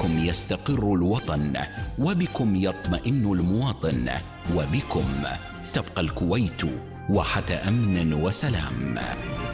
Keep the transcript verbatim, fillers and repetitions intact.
بكم يستقر الوطن، وبكم يطمئن المواطن، وبكم تبقى الكويت وحة أمن وسلام.